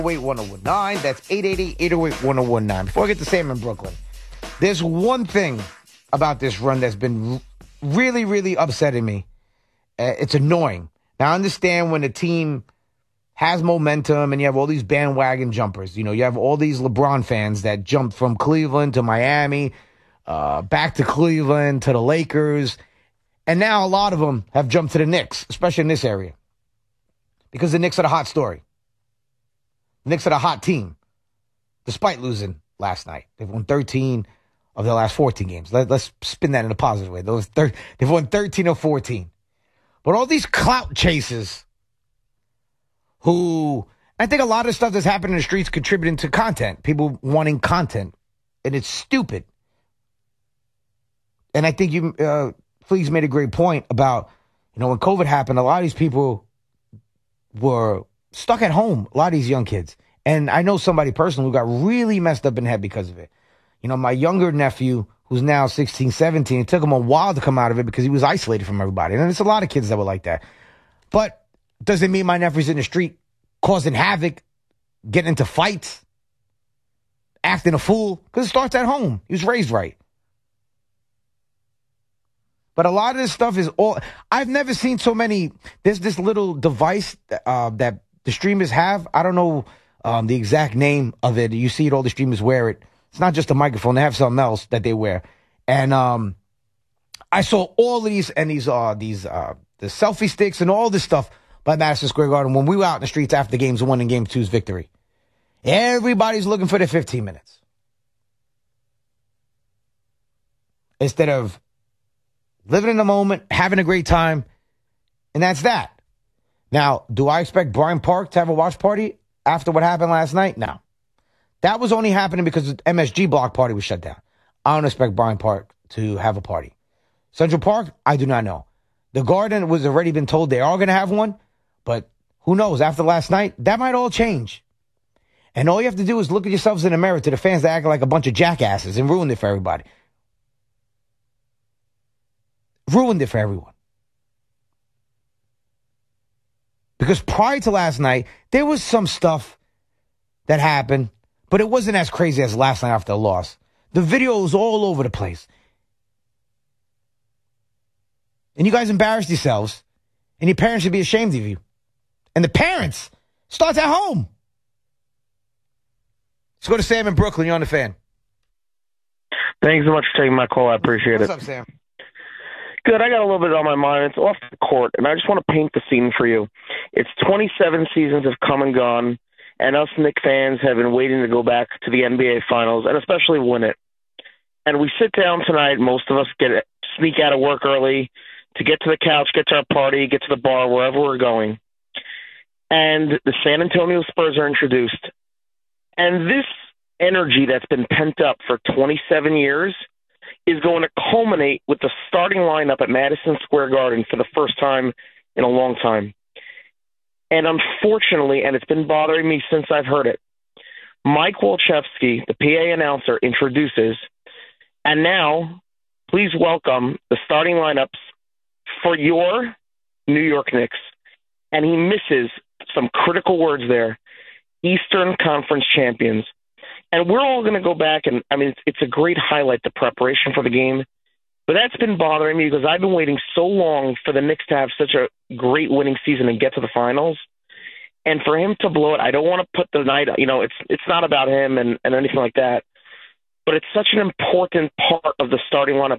888-1019. That's 888-808-1019. Before I get to Sam in Brooklyn, there's one thing about this run that's been really, really upsetting me. It's annoying. Now, I understand when a team has momentum and you have all these bandwagon jumpers. You know, you have all these LeBron fans that jump from Cleveland to Miami, back to Cleveland to the Lakers. And now a lot of them have jumped to the Knicks, especially in this area, because the Knicks are the hot story. The Knicks are the hot team, despite losing last night. They've won 13 of their last 14 games. Let's spin that in a positive way. They've won 13 of 14. But all these clout chasers who, I think a lot of stuff that's happening in the streets contributing to content, people wanting content, and it's stupid. And I think Fleeks made a great point about, when COVID happened, a lot of these people were stuck at home, a lot of these young kids. And I know somebody personally who got really messed up in the head because of it. My younger nephew, who's now 16, 17, it took him a while to come out of it because he was isolated from everybody. And there's a lot of kids that were like that. But does it mean my nephew's in the street causing havoc, getting into fights, acting a fool? Because it starts at home. He was raised right. But a lot of this stuff is all... I've never seen so many... There's this little device that the streamers have. I don't know the exact name of it. You see it, all the streamers wear it. It's not just a microphone. They have something else that they wear. And I saw all of these and the selfie sticks and all this stuff by Madison Square Garden when we were out in the streets after the games won in Game 2's victory. Everybody's looking for their 15 minutes. Instead of living in the moment, having a great time, and that's that. Now, do I expect Bryant Park to have a watch party after what happened last night? No. That was only happening because the MSG block party was shut down. I don't expect Bryant Park to have a party. Central Park, I do not know. The Garden was already been told they are going to have one, but who knows? After last night, that might all change. And all you have to do is look at yourselves in the mirror to the fans that act like a bunch of jackasses and ruined it for everybody. Ruined it for everyone. Because prior to last night, there was some stuff that happened, but it wasn't as crazy as last night after the loss. The video was all over the place. And you guys embarrassed yourselves, and your parents should be ashamed of you. And the parents starts at home. Let's go to Sam in Brooklyn. You're on the Fan. Thanks so much for taking my call. I appreciate it. What's up, Sam? Good. I got a little bit on my mind. It's off the court, and I just want to paint the scene for you. It's 27 seasons have come and gone, and us Knicks fans have been waiting to go back to the NBA Finals and especially win it. And we sit down tonight. Most of us sneak out of work early to get to the couch, get to our party, get to the bar, wherever we're going. And the San Antonio Spurs are introduced. And this energy that's been pent up for 27 years is going to culminate with the starting lineup at Madison Square Garden for the first time in a long time. And unfortunately, and it's been bothering me since I've heard it, Mike Wolchewski, the PA announcer, introduces, and now please welcome the starting lineups for your New York Knicks. And he misses some critical words there. Eastern Conference champions. And we're all going to go back, and it's a great highlight, the preparation for the game. But that's been bothering me because I've been waiting so long for the Knicks to have such a great winning season and get to the finals. And for him to blow it, I don't want to put the night, it's not about him and anything like that. But it's such an important part of the starting lineup